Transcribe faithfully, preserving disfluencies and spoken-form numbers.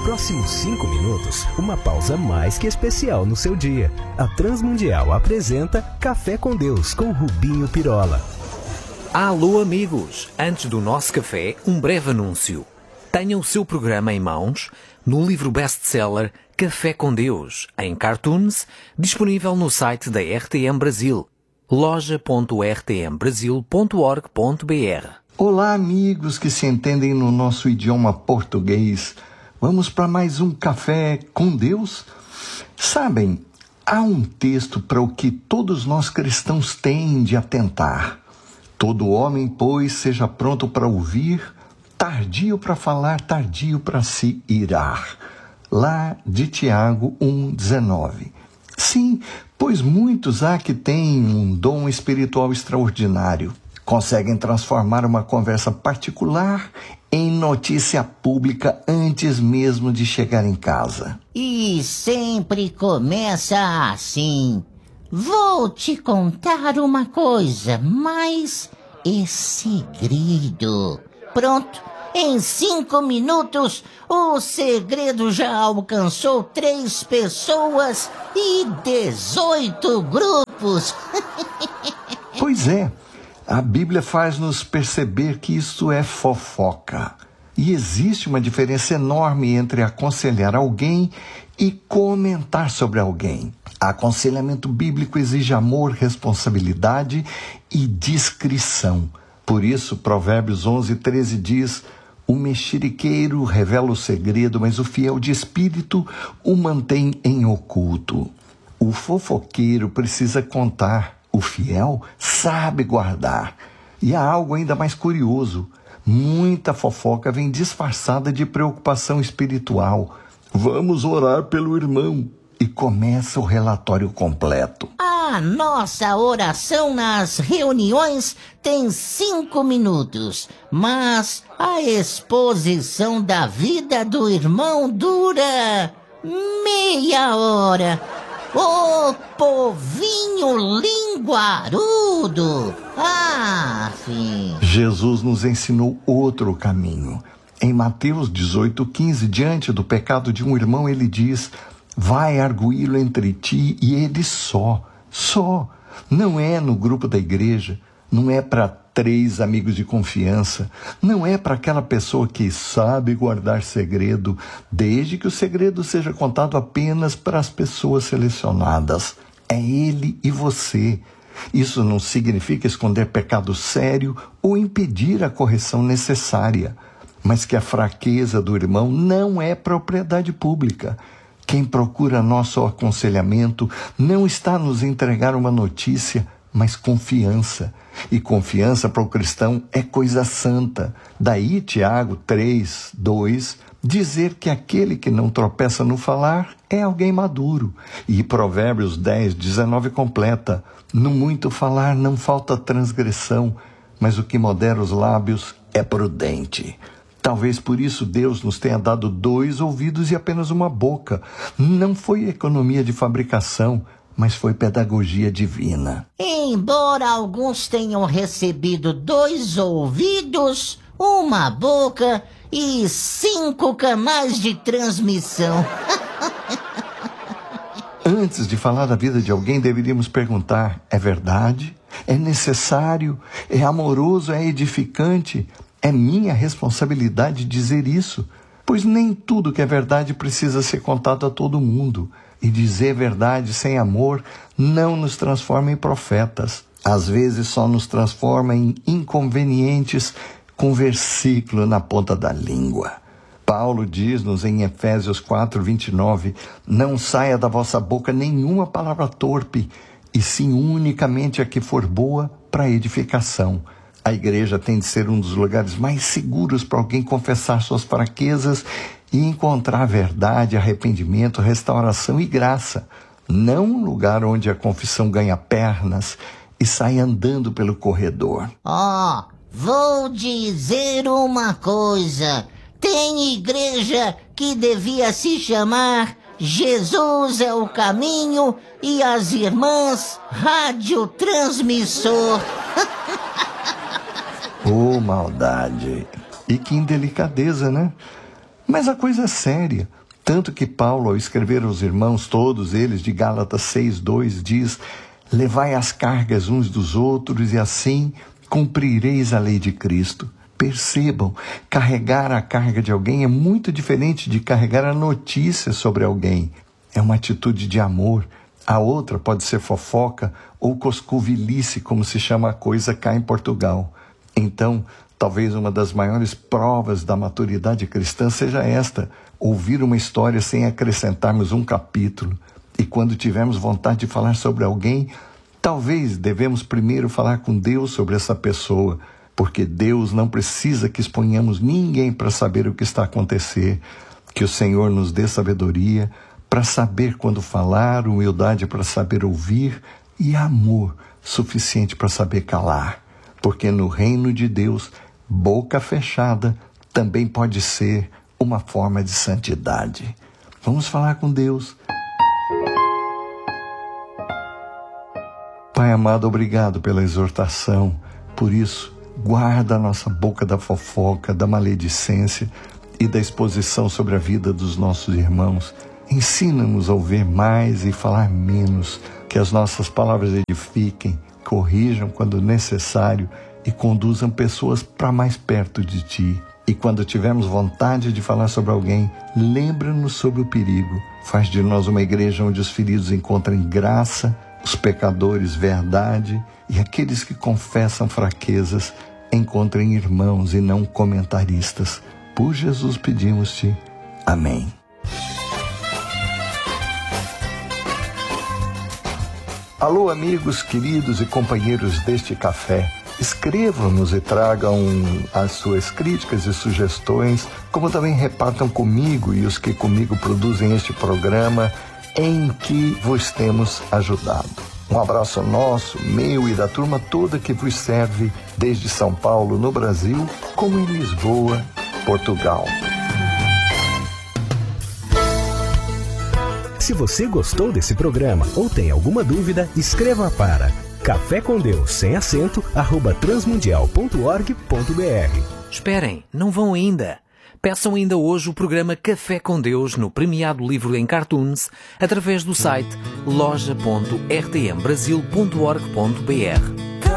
próximos cinco minutos, uma pausa mais que especial no seu dia. A Transmundial apresenta Café com Deus com Rubinho Pirola. Alô amigos, antes do nosso café, um breve anúncio. Tenha o seu programa em mãos no livro best-seller Café com Deus, em cartoons, disponível no site da R T M Brasil, loja ponto r t m brasil ponto org ponto b r. Olá amigos que se entendem no nosso idioma português. Vamos para mais um Café com Deus? Sabem, há um texto para o que todos nós cristãos têm de atentar. Todo homem, pois, seja pronto para ouvir, tardio para falar, tardio para se irar. Lá de Tiago um, dezenove. Sim, pois muitos há que têm um dom espiritual extraordinário. Conseguem transformar uma conversa particular em notícia pública antes mesmo de chegar em casa. E sempre começa assim. Vou te contar uma coisa, mas é segredo. Pronto, em cinco minutos, o segredo já alcançou três pessoas e dezoito grupos. Pois é, a Bíblia faz-nos perceber que isto é fofoca. E existe uma diferença enorme entre aconselhar alguém e comentar sobre alguém. Aconselhamento bíblico exige amor, responsabilidade e discrição. Por isso, Provérbios onze, treze diz: o mexeriqueiro revela o segredo, mas o fiel de espírito o mantém em oculto. O fofoqueiro precisa contar, o fiel sabe guardar. E há algo ainda mais curioso. Muita fofoca vem disfarçada de preocupação espiritual. Vamos orar pelo irmão. E começa o relatório completo. A nossa oração nas reuniões tem cinco minutos, mas a exposição da vida do irmão dura meia hora. Ô povinho linguarudo! Ah, fim. Jesus nos ensinou outro caminho. Em Mateus dezoito, quinze, diante do pecado de um irmão, ele diz: vai arguí-lo entre ti e ele só. Só. Não é no grupo da igreja. Não é para três amigos de confiança. Não é para aquela pessoa que sabe guardar segredo, desde que o segredo seja contado apenas para as pessoas selecionadas. É ele e você. Isso não significa esconder pecado sério ou impedir a correção necessária, mas que a fraqueza do irmão não é propriedade pública. Quem procura nosso aconselhamento não está a nos entregar uma notícia, mas confiança. E confiança para o cristão é coisa santa. Daí Tiago três, dois, dizer que aquele que não tropeça no falar é alguém maduro. E Provérbios dez, dezenove completa: no muito falar não falta transgressão, mas o que modera os lábios é prudente. Talvez por isso Deus nos tenha dado dois ouvidos e apenas uma boca. Não foi economia de fabricação, mas foi pedagogia divina. Embora alguns tenham recebido dois ouvidos, uma boca e cinco canais de transmissão. Antes de falar da vida de alguém, deveríamos perguntar: é verdade? É necessário? É amoroso? É edificante? É minha responsabilidade dizer isso? Pois nem tudo que é verdade precisa ser contado a todo mundo. E dizer verdade sem amor não nos transforma em profetas. Às vezes só nos transforma em inconvenientes com versículo na ponta da língua. Paulo diz-nos em Efésios quatro, vinte e nove: não saia da vossa boca nenhuma palavra torpe, e sim unicamente a que for boa para edificação. A igreja tem de ser um dos lugares mais seguros para alguém confessar suas fraquezas e encontrar verdade, arrependimento, restauração e graça. Não um lugar onde a confissão ganha pernas e sai andando pelo corredor. Ó, oh, vou dizer uma coisa. Tem igreja que devia se chamar Jesus é o Caminho e as Irmãs Radiotransmissor. Oh, maldade! E que indelicadeza, né? Mas a coisa é séria. Tanto que Paulo, ao escrever aos irmãos, todos eles, de Gálatas seis, dois, diz: levai as cargas uns dos outros e assim cumprireis a lei de Cristo. Percebam, carregar a carga de alguém é muito diferente de carregar a notícia sobre alguém. É uma atitude de amor. A outra pode ser fofoca ou coscovilice, como se chama a coisa cá em Portugal. Então, talvez uma das maiores provas da maturidade cristã seja esta: ouvir uma história sem acrescentarmos um capítulo. E quando tivermos vontade de falar sobre alguém, talvez devemos primeiro falar com Deus sobre essa pessoa, porque Deus não precisa que exponhamos ninguém para saber o que está a acontecer. Que o Senhor nos dê sabedoria para saber quando falar, humildade para saber ouvir e amor suficiente para saber calar. Porque no reino de Deus, boca fechada também pode ser uma forma de santidade. Vamos falar com Deus. Pai amado, obrigado pela exortação. Por isso, guarda a nossa boca da fofoca, da maledicência e da exposição sobre a vida dos nossos irmãos. Ensina-nos a ouvir mais e falar menos, que as nossas palavras edifiquem, corrijam quando necessário e conduzam pessoas para mais perto de Ti. E quando tivermos vontade de falar sobre alguém, lembra-nos sobre o perigo. Faz de nós uma igreja onde os feridos encontrem graça, os pecadores verdade e aqueles que confessam fraquezas encontrem irmãos e não comentaristas. Por Jesus pedimos-te. Amém. Alô, amigos queridos e companheiros deste café. Escrevam-nos e tragam as suas críticas e sugestões, como também repartam comigo e os que comigo produzem este programa em que vos temos ajudado. Um abraço nosso, meu e da turma toda que vos serve desde São Paulo, no Brasil, como em Lisboa, Portugal. Se você gostou desse programa ou tem alguma dúvida, escreva para café com Deus sem acento arroba transmundial ponto org ponto br. Esperem, não vão ainda. Peçam ainda hoje o programa Café com Deus no premiado livro em cartoons através do site loja ponto r t m brasil ponto org ponto b r.